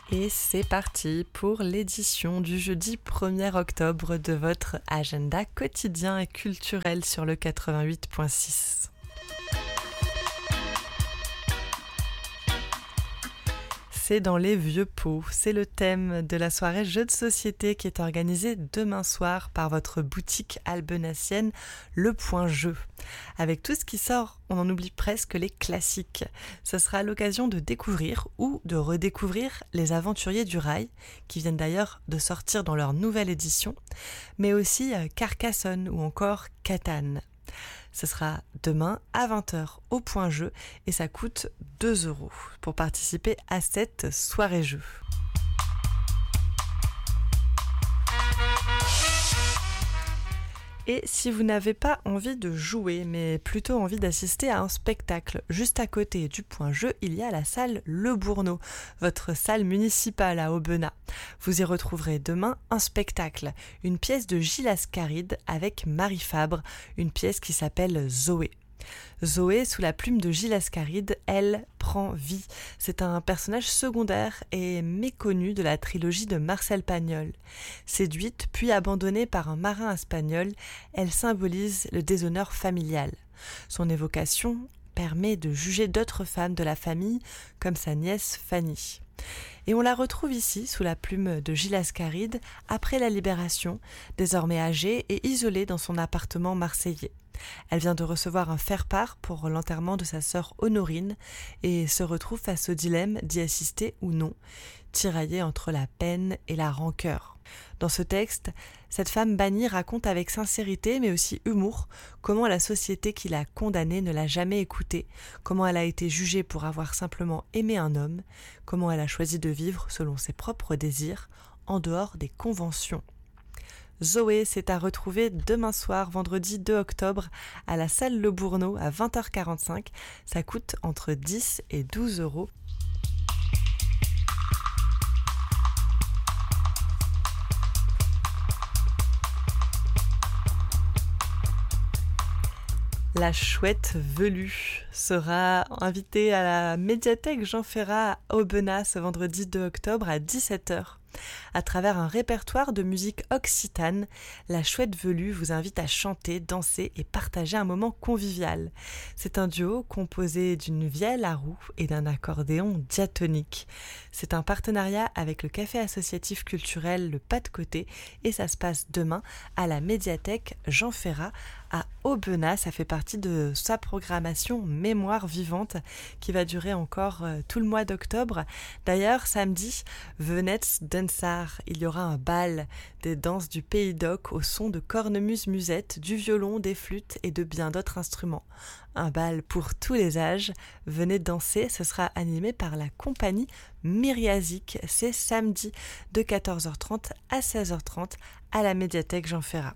Et c'est parti pour l'édition du jeudi 1er octobre de votre agenda quotidien et culturel sur le 88.6. C'est dans les vieux pots, c'est le thème de la soirée jeux de société qui est organisée demain soir par votre boutique albenacienne Le Point Jeu. Avec tout ce qui sort, on en oublie presque les classiques. Ce sera l'occasion de découvrir ou de redécouvrir les Aventuriers du Rail, qui viennent d'ailleurs de sortir dans leur nouvelle édition, mais aussi Carcassonne ou encore Catan. Ce sera demain à 20h au Point Jeu et ça coûte 2€ pour participer à cette soirée jeu. Et si vous n'avez pas envie de jouer, mais plutôt envie d'assister à un spectacle, juste à côté du Point Jeu, il y a la salle Le Bourneau, votre salle municipale à Aubenas. Vous y retrouverez demain un spectacle, une pièce de Gilles Ascaride avec Marie Fabre, une pièce qui s'appelle Zoé. Zoé, sous la plume de Gilles Ascaride, elle prend vie. C'est un personnage secondaire et méconnu de la trilogie de Marcel Pagnol. Séduite puis abandonnée par un marin espagnol, elle symbolise le déshonneur familial. Son évocation permet de juger d'autres femmes de la famille, comme sa nièce Fanny. Et on la retrouve ici, sous la plume de Gilles Ascaride, après la Libération, désormais âgée et isolée dans son appartement marseillais. Elle vient de recevoir un faire-part pour l'enterrement de sa sœur Honorine et se retrouve face au dilemme d'y assister ou non, tiraillée entre la peine et la rancœur. Dans ce texte, cette femme bannie raconte avec sincérité mais aussi humour comment la société qui l'a condamnée ne l'a jamais écoutée, comment elle a été jugée pour avoir simplement aimé un homme, comment elle a choisi de vivre selon ses propres désirs, en dehors des conventions. Zoé, c'est à retrouver demain soir, vendredi 2 octobre, à la salle Le Bourneau à 20h45. Ça coûte entre 10 et 12€. La chouette velue sera invitée à la médiathèque Jean Ferrat à Aubenas ce vendredi 2 octobre à 17h. À travers un répertoire de musique occitane, la chouette velue vous invite à chanter, danser et partager un moment convivial. C'est un duo composé d'une vielle à roue et d'un accordéon diatonique. C'est un partenariat avec le café associatif culturel Le Pas de Côté et ça se passe demain à la médiathèque Jean Ferrat à Aubenas. Ça fait partie de sa programmation Mémoire vivante qui va durer encore tout le mois d'octobre. D'ailleurs, samedi, Venetz Dansar, il y aura un bal des danses du Pays d'Oc au son de cornemuse-musette, du violon, des flûtes et de bien d'autres instruments. Un bal pour tous les âges. Venez danser, ce sera animé par la compagnie Myriazique. C'est samedi de 14h30 à 16h30 à la médiathèque Jean Ferrat.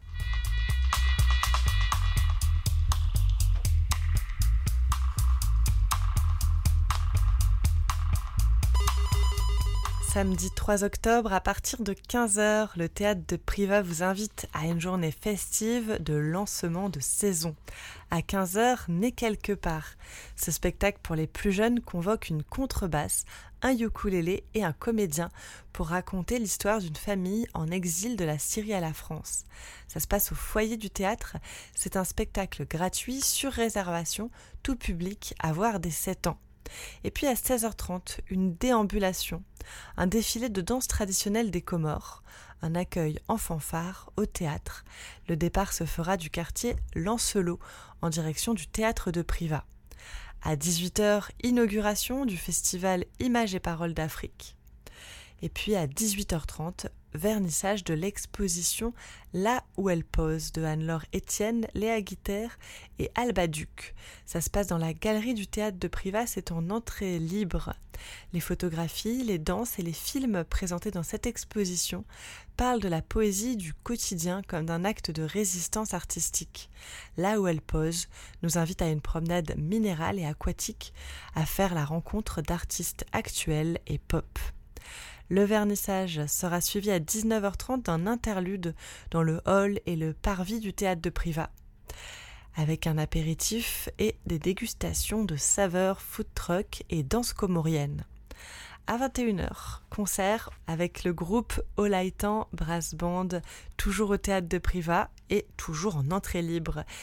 Samedi 3 octobre, à partir de 15h, le théâtre de Privas vous invite à une journée festive de lancement de saison. À 15h, Né quelque part. Ce spectacle pour les plus jeunes convoque une contrebasse, un ukulélé et un comédien pour raconter l'histoire d'une famille en exil de la Syrie à la France. Ça se passe au foyer du théâtre. C'est un spectacle gratuit sur réservation, tout public à voir dès 7 ans. Et puis à 16h30, une déambulation, un défilé de danse traditionnelle des Comores, un accueil en fanfare au théâtre. Le départ se fera du quartier Lancelot en direction du théâtre de Privas. À 18h, inauguration du festival Images et Paroles d'Afrique. Et puis à 18h30, vernissage de l'exposition Là où elle pose de Anne-Laure Etienne, Léa Guiter et Alba Duc. Ça se passe dans la galerie du théâtre de Privas, c'est en entrée libre. Les photographies, les danses et les films présentés dans cette exposition parlent de la poésie du quotidien comme d'un acte de résistance artistique. Là où elle pose nous invite à une promenade minérale et aquatique, à faire la rencontre d'artistes actuels et pop. Le vernissage sera suivi à 19h30 d'un interlude dans le hall et le parvis du théâtre de Privas, avec un apéritif et des dégustations de saveurs food truck et danse comorienne. à 21h. Concert avec le groupe Olaitan Brass Band, toujours au théâtre de Privas et toujours en entrée libre.